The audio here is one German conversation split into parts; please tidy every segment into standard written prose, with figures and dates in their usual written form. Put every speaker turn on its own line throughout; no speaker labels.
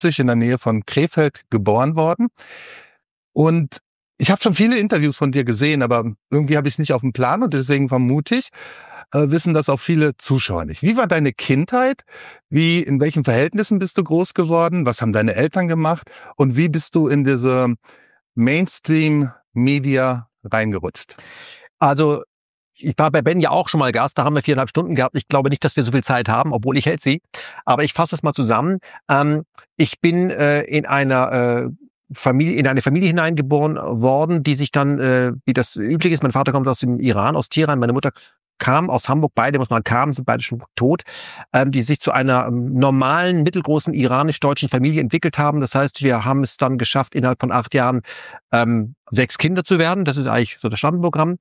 in der Nähe von Krefeld geboren worden. Und ich habe schon viele Interviews von dir gesehen, aber irgendwie habe ich es nicht auf dem Plan und deswegen vermute ich, wissen das auch viele Zuschauer nicht. Wie war deine Kindheit? In welchen Verhältnissen bist du groß geworden? Was haben deine Eltern gemacht? Und wie bist du in diese Mainstream-Media reingerutscht?
Also, ich war bei Ben ja auch schon mal Gast, da haben wir 4,5 Stunden gehabt. Ich glaube nicht, dass wir so viel Zeit haben, obwohl ich hätte sie. Aber ich fasse es mal zusammen. Ich bin in eine Familie hineingeboren worden, die sich dann, wie das üblich ist, mein Vater kommt aus dem Iran, aus Teheran, meine Mutter kam aus Hamburg, sind beide schon tot, die sich zu einer normalen, mittelgroßen iranisch-deutschen Familie entwickelt haben. Das heißt, wir haben es dann geschafft, innerhalb von 8 Jahren 6 Kinder zu werden. Das ist eigentlich so das Standardprogramm.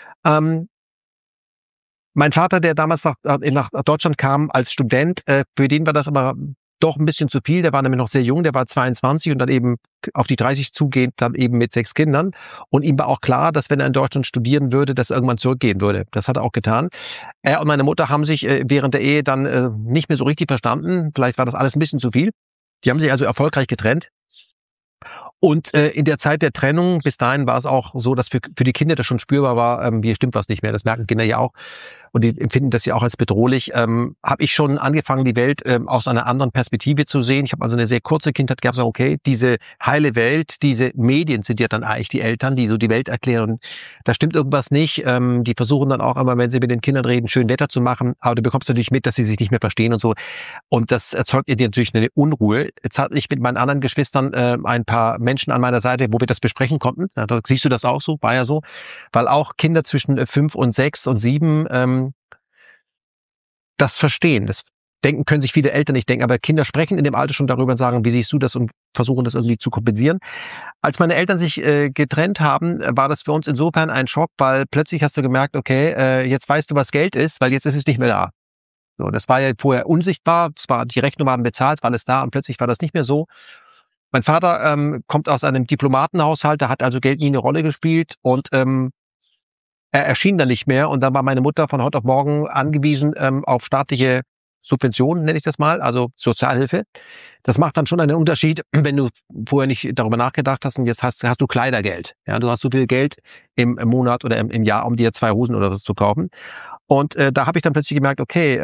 Mein Vater, der damals nach Deutschland kam als Student, für den war das aber doch ein bisschen zu viel. Der war nämlich noch sehr jung, der war 22 und dann eben auf die 30 zugehend, dann eben mit 6 Kindern. Und ihm war auch klar, dass wenn er in Deutschland studieren würde, dass er irgendwann zurückgehen würde. Das hat er auch getan. Er und meine Mutter haben sich während der Ehe dann nicht mehr so richtig verstanden. Vielleicht war das alles ein bisschen zu viel. Die haben sich also erfolgreich getrennt. Und in der Zeit der Trennung, bis dahin war es auch so, dass für die Kinder das schon spürbar war, hier stimmt was nicht mehr. Das merken Kinder ja auch. Und die empfinden das ja auch als bedrohlich. Habe ich schon angefangen, die Welt aus einer anderen Perspektive zu sehen. Ich habe also eine sehr kurze Kindheit gehabt, so okay, diese heile Welt, diese Medien sind ja dann eigentlich die Eltern, die so die Welt erklären. Und da stimmt irgendwas nicht. Die versuchen dann auch immer, wenn sie mit den Kindern reden, schön Wetter zu machen. Aber du bekommst natürlich mit, dass sie sich nicht mehr verstehen und so. Und das erzeugt in dir natürlich eine Unruhe. Jetzt hatte ich mit meinen anderen Geschwistern ein paar Menschen an meiner Seite, wo wir das besprechen konnten. Ja, da siehst du das auch so, war ja so. Weil auch Kinder zwischen 5 und 6 und 7 das verstehen. Das können sich viele Eltern nicht denken, aber Kinder sprechen in dem Alter schon darüber und sagen, wie siehst du das und versuchen das irgendwie zu kompensieren. Als meine Eltern sich getrennt haben, war das für uns insofern ein Schock, weil plötzlich hast du gemerkt, okay, jetzt weißt du, was Geld ist, weil jetzt ist es nicht mehr da. So, das war ja vorher unsichtbar, die Rechnungen waren bezahlt, es war alles da und plötzlich war das nicht mehr so. Mein Vater kommt aus einem Diplomatenhaushalt, da hat also Geld nie eine Rolle gespielt und er erschien dann nicht mehr und dann war meine Mutter von heute auf morgen angewiesen auf staatliche Subventionen, nenne ich das mal, also Sozialhilfe. Das macht dann schon einen Unterschied, wenn du vorher nicht darüber nachgedacht hast und jetzt hast du Kleidergeld. Ja, du hast so viel Geld im Monat oder im Jahr, um dir 2 Hosen oder was zu kaufen. Und da habe ich dann plötzlich gemerkt, okay,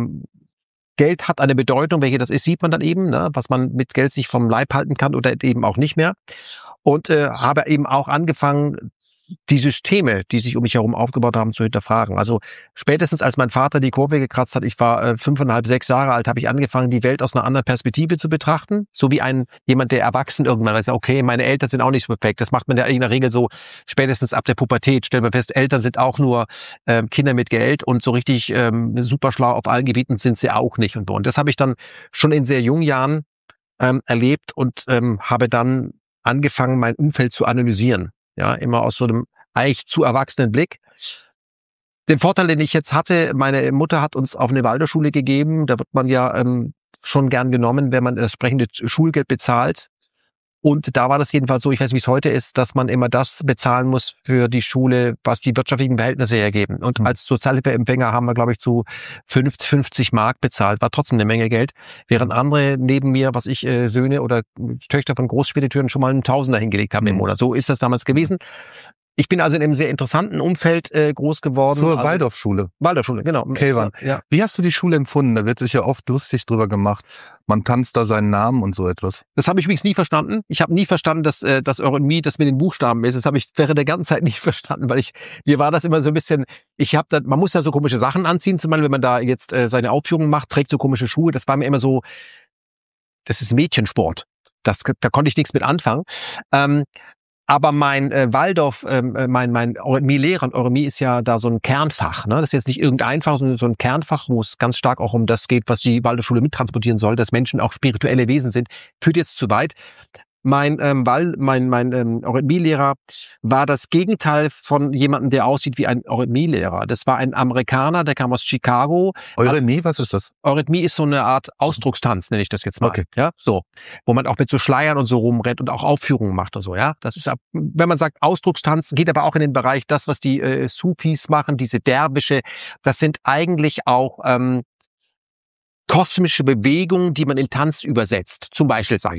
Geld hat eine Bedeutung, welche das ist, sieht man dann eben, ne, was man mit Geld sich vom Leib halten kann oder eben auch nicht mehr. Und habe eben auch angefangen, die Systeme, die sich um mich herum aufgebaut haben, zu hinterfragen. Also spätestens als mein Vater die Kurve gekratzt hat, ich war 5,5, 6 Jahre alt, habe ich angefangen, die Welt aus einer anderen Perspektive zu betrachten. So wie jemand, der erwachsen irgendwann weiß, okay, meine Eltern sind auch nicht so perfekt. Das macht man ja in der Regel so spätestens ab der Pubertät. Stellt man fest, Eltern sind auch nur Kinder mit Geld und so richtig super schlau auf allen Gebieten sind sie auch nicht. Und das habe ich dann schon in sehr jungen Jahren erlebt und habe dann angefangen, mein Umfeld zu analysieren. Ja, immer aus so einem eigentlich zu erwachsenen Blick. Den Vorteil, den ich jetzt hatte, meine Mutter hat uns auf eine Waldorfschule gegeben. Da wird man ja schon gern genommen, wenn man das entsprechende Schulgeld bezahlt. Und da war das jedenfalls so, ich weiß nicht, wie es heute ist, dass man immer das bezahlen muss für die Schule, was die wirtschaftlichen Verhältnisse hergeben. Und als Sozialhilfeempfänger haben wir, glaube ich, zu 50 Mark bezahlt. War trotzdem eine Menge Geld. Während andere neben mir, Söhne oder Töchter von Großspediteuren schon mal einen Tausender hingelegt haben im Monat. So ist das damals gewesen. Ich bin also in einem sehr interessanten Umfeld groß geworden.
Zur Waldorfschule.
Waldorfschule, genau.
Kayvan. Ja. Wie hast du die Schule empfunden? Da wird sich ja oft lustig drüber gemacht. Man tanzt da seinen Namen und so etwas.
Das habe ich übrigens nie verstanden. Ich habe nie verstanden, dass Eurythmie das mit den Buchstaben ist. Das habe ich während der ganzen Zeit nicht verstanden, weil mir war das immer so ein bisschen, man muss ja so komische Sachen anziehen, zum Beispiel, wenn man da jetzt seine Aufführungen macht, trägt so komische Schuhe. Das war mir immer so, das ist Mädchensport. Da konnte ich nichts mit anfangen. Aber mein Waldorf, mein Eurythmie-Lehrer, und Eurythmie ist ja da so ein Kernfach, ne? Das ist jetzt nicht irgendein Fach, sondern so ein Kernfach, wo es ganz stark auch um das geht, was die Waldorfschule mittransportieren soll, dass Menschen auch spirituelle Wesen sind. Führt jetzt zu weit. Mein Eurythmie-Lehrer war das Gegenteil von jemandem, der aussieht wie ein Eurythmie-Lehrer. Das war ein Amerikaner, der kam aus Chicago.
Eurythmie, was ist das?
Eurythmie ist so eine Art Ausdruckstanz, nenne ich das jetzt mal. Okay. Ja, so. Wo man auch mit so Schleiern und so rumrennt und auch Aufführungen macht und so, ja. Das ist, wenn man sagt Ausdruckstanz, geht aber auch in den Bereich, das, was die Sufis machen, diese Derbische, das sind eigentlich auch kosmische Bewegung, die man in Tanz übersetzt. Zum Beispiel, sage